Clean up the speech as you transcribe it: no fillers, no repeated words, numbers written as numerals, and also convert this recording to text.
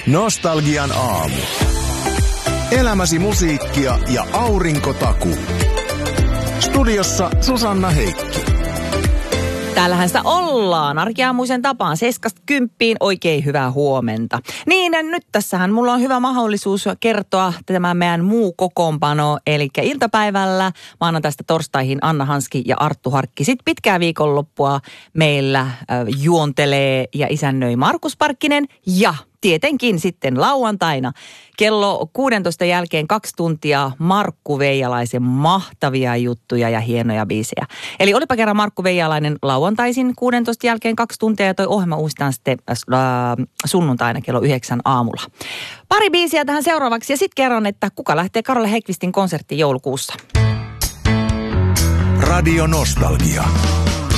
Nostalgian aamu. Elämäsi musiikkia ja aurinkotakuu. Studiossa Susanna Heikki. Täällähän sitä ollaan arkiaamuisen tapaan 7-10. Oikein hyvää huomenta. Niin, nyt tässähän mulla on hyvä mahdollisuus kertoa tämä meidän muu kokoonpano. Eli iltapäivällä maanantaista torstaihin Anna Hanski ja Arttu Harkki. Sitten pitkää viikonloppua meillä juontelee ja isännöi Markus Parkkinen ja tietenkin sitten lauantaina kello 16 jälkeen 2 tuntia Markku Veijalaisen mahtavia juttuja ja hienoja biisejä. Eli olipa kerran Markku Veijalainen lauantaisin 16 jälkeen 2 tuntia ja toi ohjelma uusitaan sitten sunnuntaina kello 9 aamulla. Pari biisiä tähän seuraavaksi ja sitten kerron, että kuka lähtee Karolle Häggkvistin konserttiin joulukuussa. Radio Nostalgia.